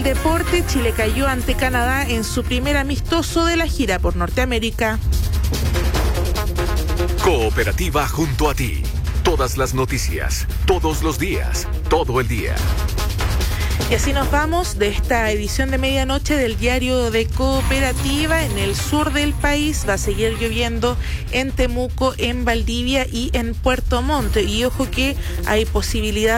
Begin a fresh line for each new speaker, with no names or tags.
el deporte, Chile cayó ante Canadá en su primer amistoso de la gira por Norteamérica.
Cooperativa junto a ti. Todas las noticias, todos los días, todo el día.
Y así nos vamos de esta edición de medianoche del diario de Cooperativa. En el sur del país va a seguir lloviendo en Temuco, en Valdivia y en Puerto Montt. Y ojo que hay posibilidad